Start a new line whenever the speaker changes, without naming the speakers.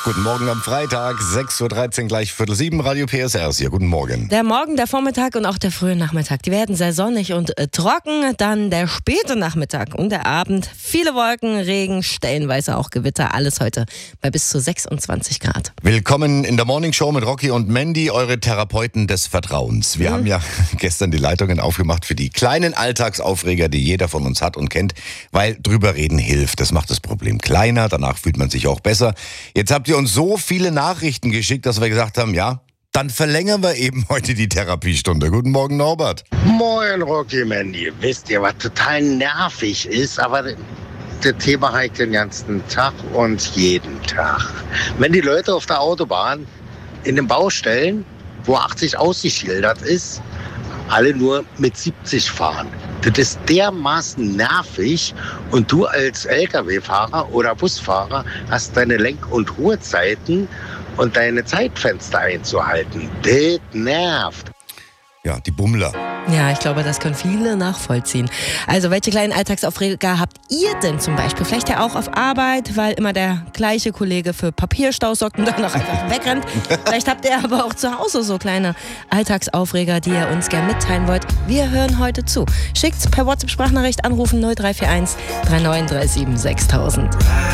Guten Morgen am Freitag, 6.13 Uhr, gleich 6:45, Radio PSR ist hier. Guten Morgen.
Der Morgen, der Vormittag und auch der frühe Nachmittag, die werden sehr sonnig und trocken. Dann der späte Nachmittag und der Abend. Viele Wolken, Regen, stellenweise auch Gewitter. Alles heute bei bis zu 26 Grad.
Willkommen in der Morning Show mit Rocky und Mandy, eure Therapeuten des Vertrauens. Wir haben ja gestern die Leitungen aufgemacht für die kleinen Alltagsaufreger, die jeder von uns hat und kennt, weil drüber reden hilft. Das macht das Problem kleiner, danach fühlt man sich auch besser. Jetzt habt ihr uns so viele Nachrichten geschickt, dass wir gesagt haben, ja, dann verlängern wir eben heute die Therapiestunde. Guten Morgen, Norbert.
Moin, Rocky, Mandy. Wisst ihr, was total nervig ist, aber das Thema habe ich den ganzen Tag und jeden Tag. Wenn die Leute auf der Autobahn in den Baustellen, wo 80 ausgeschildert ist, alle nur mit 70 fahren. Das ist dermaßen nervig und du als LKW-Fahrer oder Busfahrer hast deine Lenk- und Ruhezeiten und deine Zeitfenster einzuhalten. Das nervt.
Ja, die Bummler.
Ja, ich glaube, das können viele nachvollziehen. Also, welche kleinen Alltagsaufreger habt ihr denn zum Beispiel? Vielleicht ja auch auf Arbeit, weil immer der gleiche Kollege für Papierstau sorgt und dann noch einfach wegrennt. Vielleicht habt ihr aber auch zu Hause so kleine Alltagsaufreger, die ihr uns gerne mitteilen wollt. Wir hören heute zu. Schickt's per WhatsApp-Sprachnachricht, anrufen 0341 3937 6000.